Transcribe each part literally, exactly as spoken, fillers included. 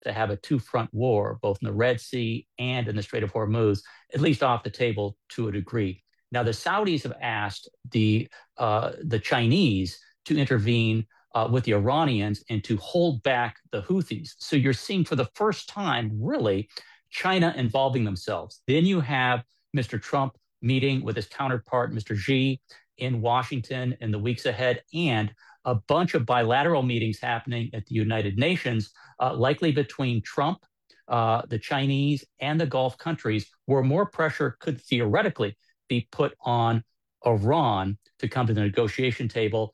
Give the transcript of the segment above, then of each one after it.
to have a two-front war, both in the Red Sea and in the Strait of Hormuz, at least off the table to a degree. Now, the Saudis have asked the uh, the Chinese to intervene uh, with the Iranians and to hold back the Houthis. So you're seeing for the first time, really, China involving themselves. Then you have Mister Trump meeting with his counterpart, Mister Xi, in Washington in the weeks ahead, and a bunch of bilateral meetings happening at the United Nations, uh, likely between Trump, uh, the Chinese, and the Gulf countries, where more pressure could theoretically be put on Iran to come to the negotiation table.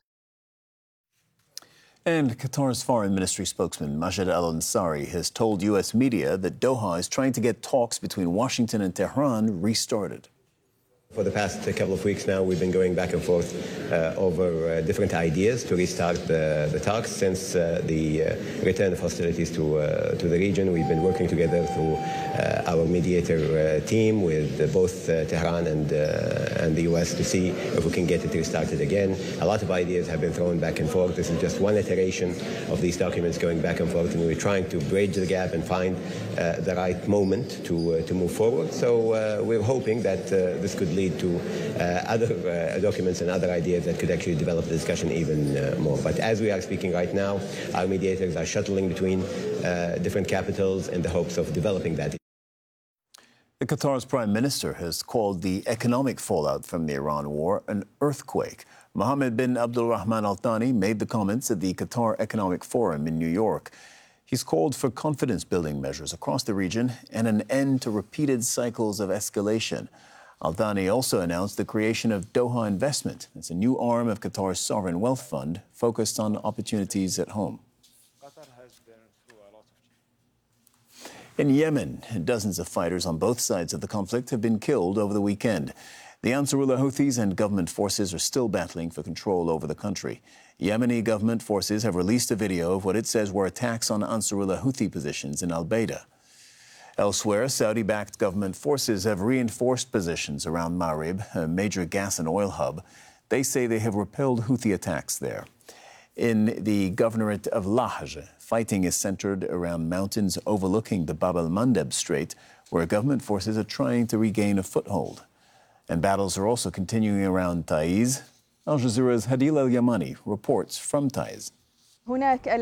And Qatar's foreign ministry spokesman Majed Al-Ansari has told U S media that Doha is trying to get talks between Washington and Tehran restarted. For the past couple of weeks now, we've been going back and forth uh, over uh, different ideas to restart the, the talks. Since uh, the uh, return of hostilities to, uh, to the region, we've been working together through uh, our mediator uh, team with uh, both uh, Tehran and, uh, and the U S to see if we can get it restarted again. A lot of ideas have been thrown back and forth. This is just one iteration of these documents going back and forth, and we're trying to bridge the gap and find uh, the right moment to, uh, to move forward. So uh, we're hoping that uh, this could lead to uh, other uh, documents and other ideas that could actually develop the discussion even uh, more. But as we are speaking right now, our mediators are shuttling between uh, different capitals in the hopes of developing that. The Qatar's prime minister has called the economic fallout from the Iran war an earthquake. Mohammed bin Abdul Rahman Al Thani made the comments at the Qatar Economic Forum in New York. He's called for confidence-building measures across the region and an end to repeated cycles of escalation. Al Thani also announced the creation of Doha Investment. It's a new arm of Qatar's sovereign wealth fund focused on opportunities at home. In Yemen, dozens of fighters on both sides of the conflict have been killed over the weekend. The Ansarullah Houthis and government forces are still battling for control over the country. Yemeni government forces have released a video of what it says were attacks on Ansarullah Houthi positions in Al-Baida. Elsewhere, Saudi-backed government forces have reinforced positions around Marib, a major gas and oil hub. They say they have repelled Houthi attacks there. In the governorate of Lahj, fighting is centered around mountains overlooking the Bab el-Mandeb Strait, where government forces are trying to regain a foothold. And battles are also continuing around Taiz. Al Jazeera's Hadil El-Yamani reports from Taiz. There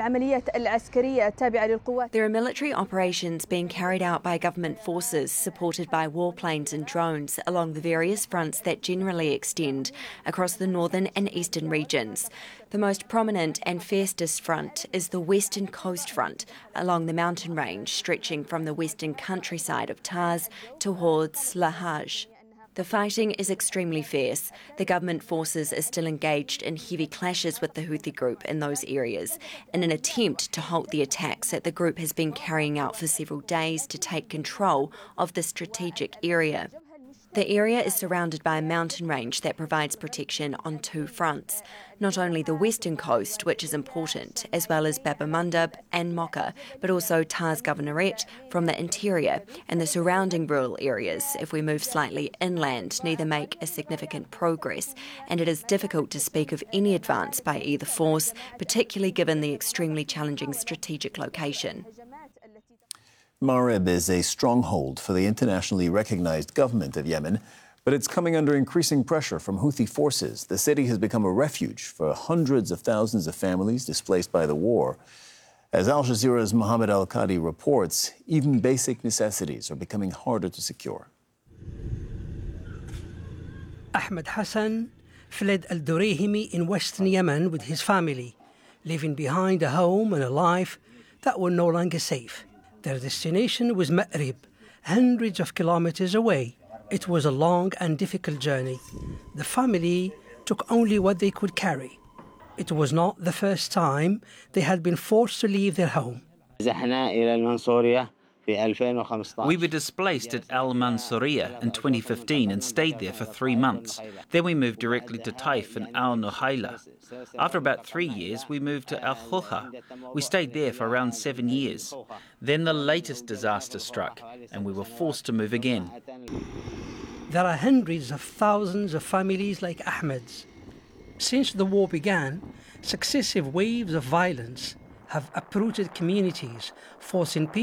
are military operations being carried out by government forces supported by warplanes and drones along the various fronts that generally extend across the northern and eastern regions. The most prominent and fiercest front is the Western Coast Front along the mountain range stretching from the western countryside of Taiz towards Lahj. The fighting is extremely fierce. The government forces are still engaged in heavy clashes with the Houthi group in those areas in an attempt to halt the attacks that the group has been carrying out for several days to take control of the strategic area. The area is surrounded by a mountain range that provides protection on two fronts. Not only the western coast, which is important, as well as Bab el-Mandeb and Mocha, but also Taiz Governorate from the interior, and the surrounding rural areas, if we move slightly inland, neither make a significant progress, and it is difficult to speak of any advance by either force, particularly given the extremely challenging strategic location. Marib is a stronghold for the internationally recognized government of Yemen, but it's coming under increasing pressure from Houthi forces. The city has become a refuge for hundreds of thousands of families displaced by the war. As Al Jazeera's Mohammed Al-Qadi reports, even basic necessities are becoming harder to secure. Ahmed Hassan fled Al-Durayhimi in western Yemen with his family, leaving behind a home and a life that were no longer safe. Their destination was Ma'rib, hundreds of kilometers away. It was a long and difficult journey. The family took only what they could carry. It was not the first time they had been forced to leave their home. We were displaced at Al Mansouriya in twenty fifteen and stayed there for three months. Then we moved directly to Taif and Al Nuhaila. After about three years, we moved to Al Khulha. We stayed there for around seven years. Then the latest disaster struck, and we were forced to move again. There are hundreds of thousands of families like Ahmed's. Since the war began, successive waves of violence have uprooted communities, forcing people